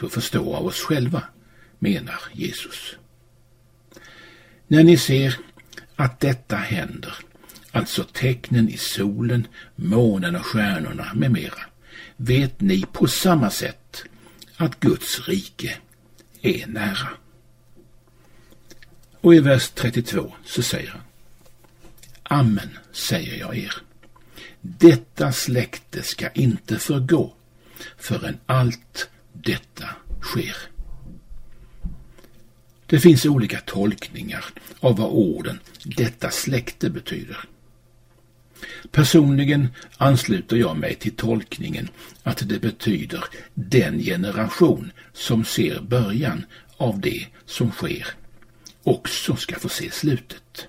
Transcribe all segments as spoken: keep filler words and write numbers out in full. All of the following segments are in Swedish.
människor förstå av oss själva, menar Jesus. När ni ser att detta händer, alltså tecknen i solen, månen och stjärnorna med mera, vet ni på samma sätt att Guds rike är nära. Och i vers trettiotvå så säger han: Amen, säger jag er. Detta släkte ska inte förgå förrän allt detta sker. Det finns olika tolkningar av vad orden detta släkte betyder. Personligen ansluter jag mig till tolkningen att det betyder den generation som ser början av det som sker också ska få se slutet.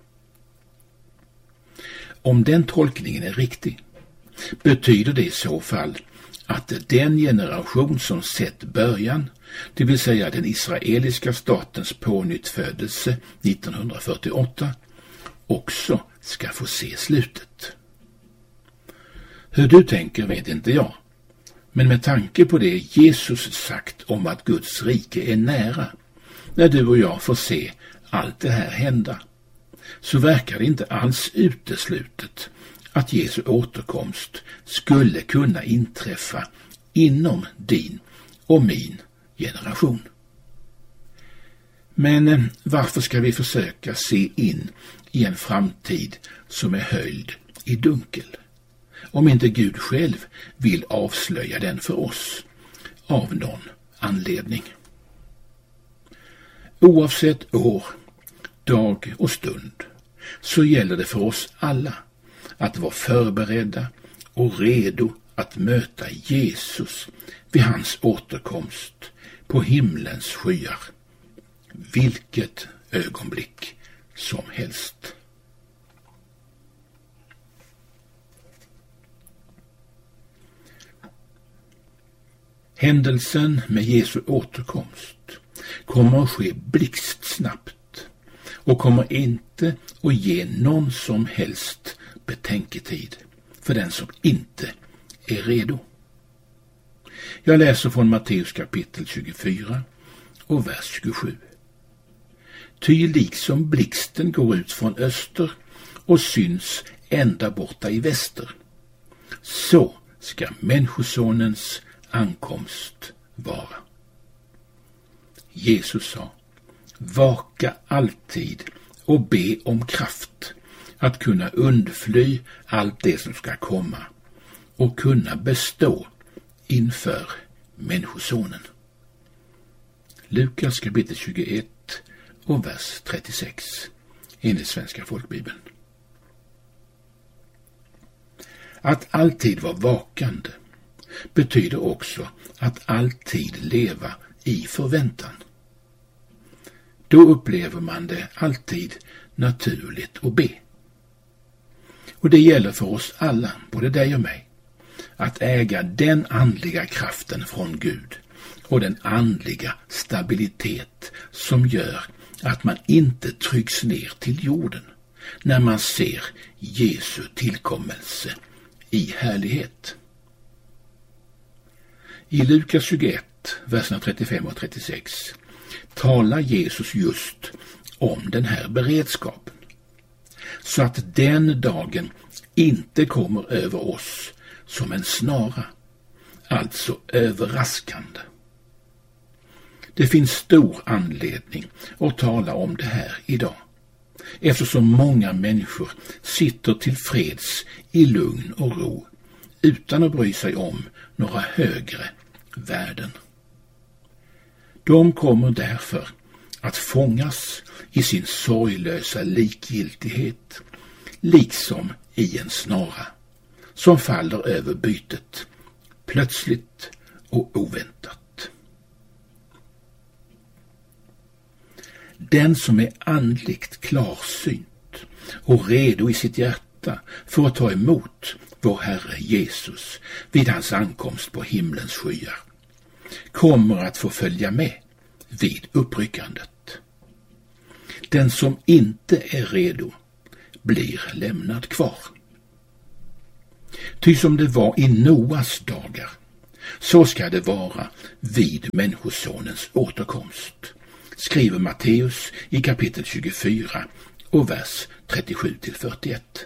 Om den tolkningen är riktig betyder det i så fall att den generation som sett början, det vill säga den israeliska statens pånyttfödelse nittonhundrafyrtioåtta, också ska få se slutet. Hur du tänker vet inte jag, men med tanke på det Jesus sagt om att Guds rike är nära, när du och jag får se allt det här hända, så verkar det inte alls uteslutet att Jesu återkomst skulle kunna inträffa inom din och min generation. Men varför ska vi försöka se in i en framtid som är höljd i dunkel, om inte Gud själv vill avslöja den för oss av någon anledning? Oavsett år, dag och stund så gäller det för oss alla att vara förberedda och redo att möta Jesus vid hans återkomst på himlens skyar, vilket ögonblick som helst. Händelsen med Jesu återkomst kommer att ske blixtsnabbt och kommer inte att ge någon som helst betänketid för den som inte är redo. Jag läser från Matteus kapitel tjugofyra och vers tjugosju. Ty liksom blixten går ut från öster och syns ända borta i väster, så ska människosonens ankomst vara. Jesus sa: vaka alltid och be om kraft att kunna undfly allt det som ska komma och kunna bestå inför människosonen. Lukas kapitel tjugoett och vers trettiosex enligt Svenska folkbibeln. Att alltid vara vakande betyder också att alltid leva i förväntan. Då upplever man det alltid naturligt att be. Och det gäller för oss alla, både dig och mig, att äga den andliga kraften från Gud och den andliga stabilitet som gör att man inte trycks ner till jorden när man ser Jesu tillkommelse i härlighet. I Lukas tjugoett, verserna trettiofem och trettiosex, talar Jesus just om den här beredskapen, så att den dagen inte kommer över oss som en snara, alltså överraskande. Det finns stor anledning att tala om det här idag, eftersom många människor sitter tillfreds i lugn och ro utan att bry sig om några högre värden. De kommer därför att fångas i sin sorglösa likgiltighet, liksom i en snara som faller över bytet, plötsligt och oväntat. Den som är andligt klarsynt och redo i sitt hjärta för att ta emot vår Herre Jesus vid hans ankomst på himlens skyar kommer att få följa med vid uppryckandet. Den som inte är redo blir lämnad kvar. Ty som det var i Noas dagar, Så ska det vara vid Människosonens återkomst, skriver Matteus i kapitel tjugofyra och vers trettiosju till fyrtioett.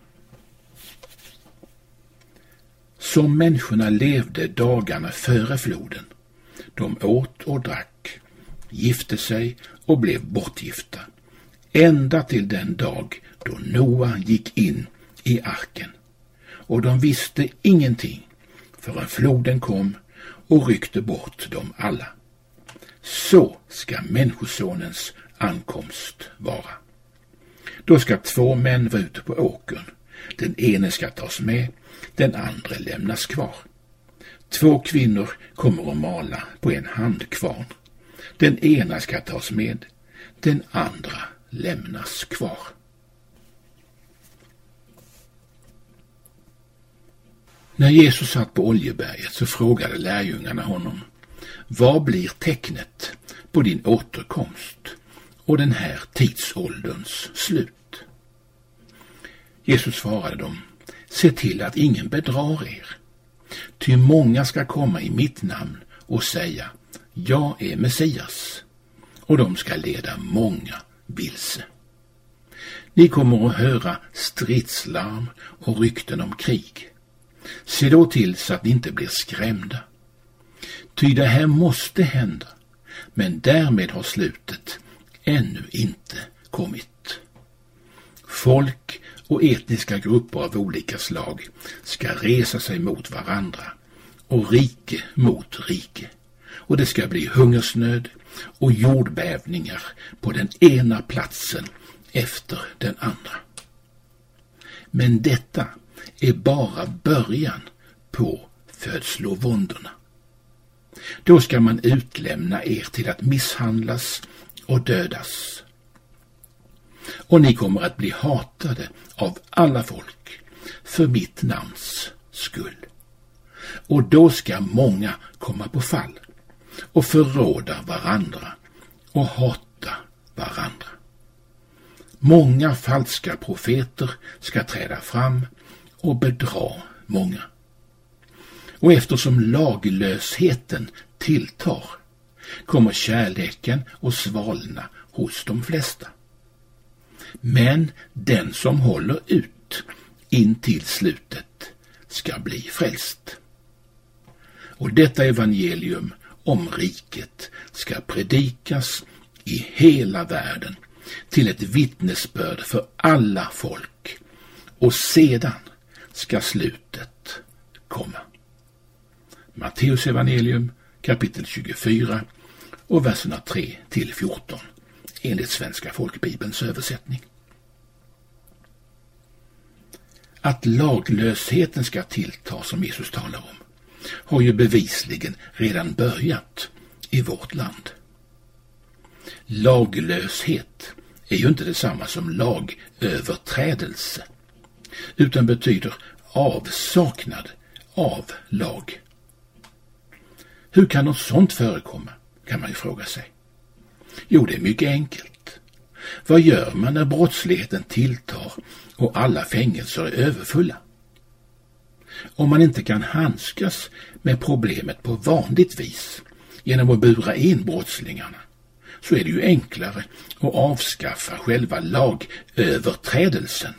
Som människorna levde dagarna före floden. De åt och drack, gifte sig och blev bortgifta, ända till den dag då Noa gick in i arken. Och de visste ingenting förrän floden kom och ryckte bort dem alla. Så ska Människosonens ankomst vara. Då ska två män vara ute på åkern. Den ene ska tas med, den andra lämnas kvar. Två kvinnor kommer att mala på en handkvarn. Den ena ska tas med, den andra lämnas kvar. När Jesus satt på Oljeberget så frågade lärjungarna honom: vad blir tecknet på din återkomst och den här tidsålderns slut? Jesus svarade dem: se till att ingen bedrar er. Ty många ska komma i mitt namn och säga: jag är Messias, och de ska leda många vilse. Ni kommer att höra stridslarm och rykten om krig. Se då till så att ni inte blir skrämda. Ty det här måste hända, men därmed har slutet ännu inte kommit. Folk och etniska grupper av olika slag ska resa sig mot varandra och rike mot rike. Och det ska bli hungersnöd och jordbävningar på den ena platsen efter den andra. Men detta är bara början på födslovåndorna. Då ska man utlämna er till att misshandlas och dödas. Och ni kommer att bli hatade av alla folk för mitt namns skull. Och då ska många komma på fall och förråda varandra och hata varandra. Många falska profeter ska träda fram och bedra många. Och eftersom laglösheten tilltar kommer kärleken att svalna hos de flesta. Men den som håller ut in till slutet ska bli frälst. Och detta evangelium om riket ska predikas i hela världen till ett vittnesbörd för alla folk, och sedan ska slutet komma. Matteus evangelium kapitel tjugofyra och verserna tre till fjorton enligt Svenska folkbibelns översättning. Att laglösheten ska tillta, som Jesus talar om, har ju bevisligen redan börjat i vårt land. Laglöshet är ju inte detsamma som lagöverträdelse, utan betyder avsaknad av lag. Hur kan något sånt förekomma, kan man ju fråga sig. Jo, det är mycket enkelt. Vad gör man när brottsligheten tilltar och alla fängelser är överfulla? Om man inte kan handskas med problemet på vanligt vis genom att bura in brottslingarna, så är det ju enklare att avskaffa själva lagöverträdelsen.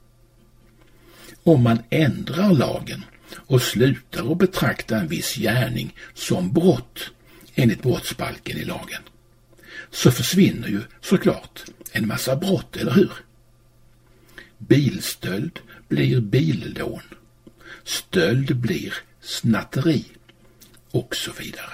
Om man ändrar lagen och slutar att betrakta en viss gärning som brott enligt brottsbalken i lagen, så försvinner ju såklart en massa brott, eller hur? Bilstöld blir billån, stöld blir snatteri och så vidare.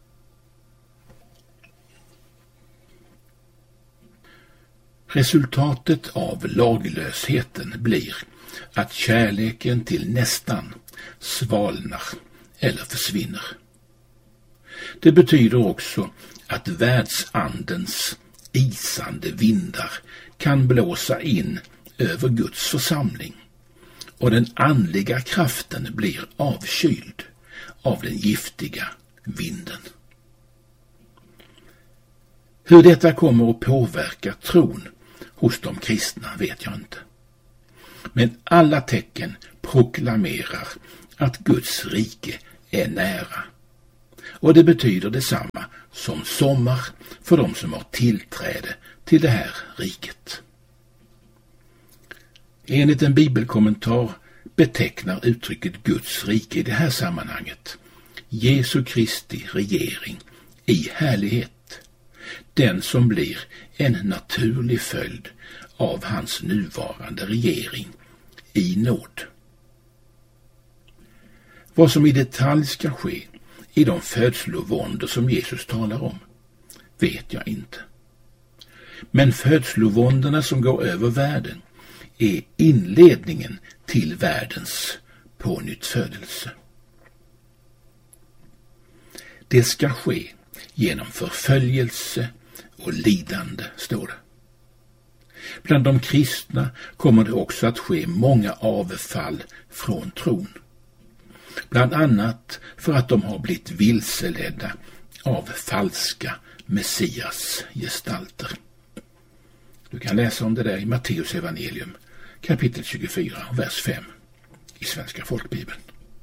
Resultatet av laglösheten blir att kärleken till nästan svalnar eller försvinner. Det betyder också att världsandens isande vindar kan blåsa in över Guds församling, och den andliga kraften blir avkyld av den giftiga vinden. Hur detta kommer att påverka tron hos de kristna vet jag inte. Men alla tecken proklamerar att Guds rike är nära. Och det betyder detsamma som sommar för de som har tillträde till det här riket. Enligt en bibelkommentar betecknar uttrycket Guds rike i det här sammanhanget Jesu Kristi regering i härlighet, den som blir en naturlig följd av hans nuvarande regering i nåd. Vad som i detalj ska ske i de födslovåndor som Jesus talar om vet jag inte. Men födslovåndorna som går över världen är inledningen till världens pånyttfödelse. Det ska ske genom förföljelse och lidande, står det. Bland de kristna kommer det också att ske många avfall från tron. Bland annat för att de har blivit vilseledda av falska Messias gestalter. Du kan läsa om det där i Matteus evangelium kapitel tjugofyra, vers fem i Svenska folkbibeln.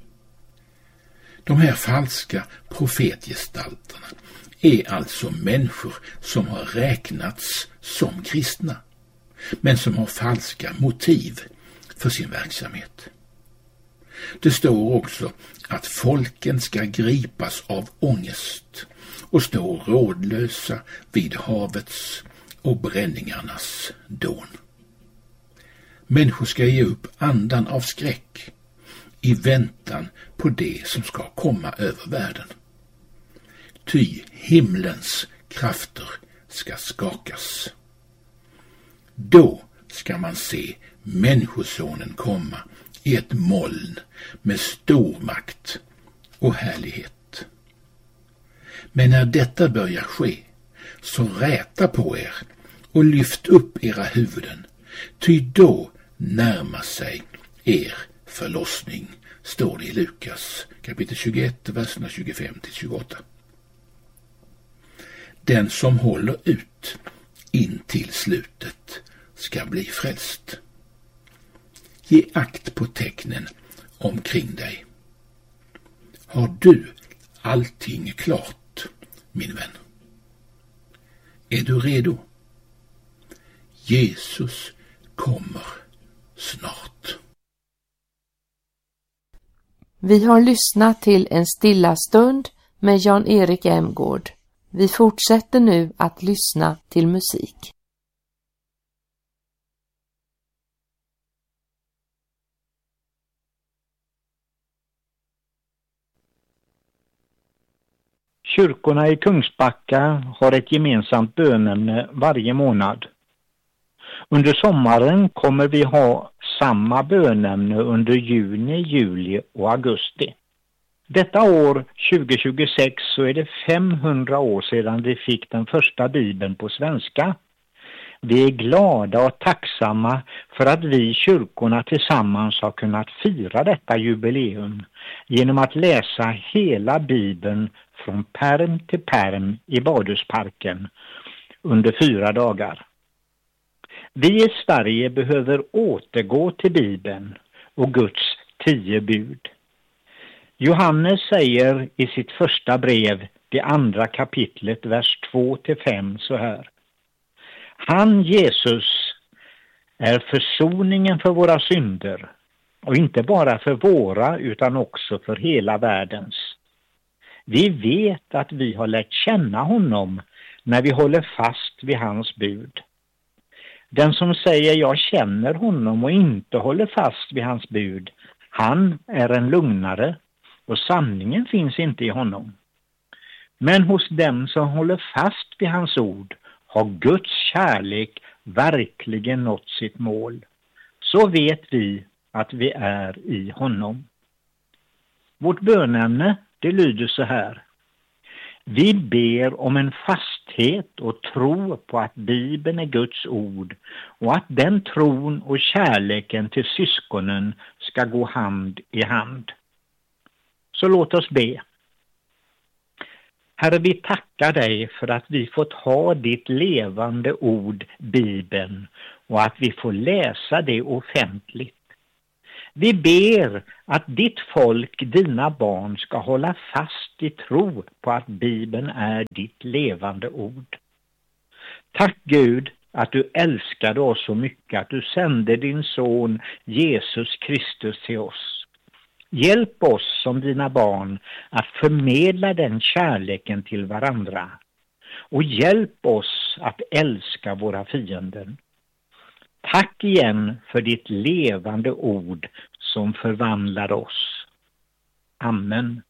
De här falska profetgestalterna är alltså människor som har räknats som kristna, men som har falska motiv för sin verksamhet. Det står också att folken ska gripas av ångest och stå rådlösa vid havets och bränningarnas dån. Människor ska ge upp andan av skräck i väntan på det som ska komma över världen. Ty himlens krafter ska skakas. Då ska man se människosonen komma i ett moln med stor makt och härlighet. Men när detta börjar ske, så räta på er och lyft upp era huvuden, ty då närmar sig er förlossning, står det i Lukas kapitel tjugoett, verserna tjugofem till tjugoåtta. Den som håller ut in till slutet ska bli frälst. Ge akt på tecknen omkring dig. Har du allting klart, min vän? Är du redo? Jesus kommer snart. Vi har lyssnat till En stilla stund med Jan-Erik Emgård. Vi fortsätter nu att lyssna till musik. Kyrkorna i Kungsbacka har ett gemensamt bönämne varje månad. Under sommaren kommer vi ha samma bönämne under juni, juli och augusti. Detta år tjugohundratjugosex så är det femhundra år sedan vi fick den första bibeln på svenska. Vi är glada och tacksamma för att vi kyrkorna tillsammans har kunnat fira detta jubileum genom att läsa hela bibeln från pärm till pärm i Badhusparken under fyra dagar. Vi i Sverige behöver återgå till Bibeln och Guds tio bud. Johannes säger i sitt första brev, det andra kapitlet, vers två till fem så här. Han, Jesus, är försoningen för våra synder, och inte bara för våra utan också för hela världens. Vi vet att vi har lärt känna honom när vi håller fast vid hans bud. Den som säger jag känner honom och inte håller fast vid hans bud, han är en lugnare och sanningen finns inte i honom. Men hos dem som håller fast vid hans ord har Guds kärlek verkligen nått sitt mål. Så vet vi att vi är i honom. Vårt bönämne, det lyder så här. Vi ber om en fasthet och tro på att Bibeln är Guds ord och att den tron och kärleken till syskonen ska gå hand i hand. Så låt oss be. Herre, vi tackar dig för att vi fått ha ditt levande ord, Bibeln, och att vi får läsa det offentligt. Vi ber att ditt folk, dina barn, ska hålla fast i tro på att Bibeln är ditt levande ord. Tack Gud att du älskade oss så mycket att du sände din son Jesus Kristus till oss. Hjälp oss som dina barn att förmedla den kärleken till varandra. Och hjälp oss att älska våra fiender. Tack igen för ditt levande ord som förvandlar oss. Amen.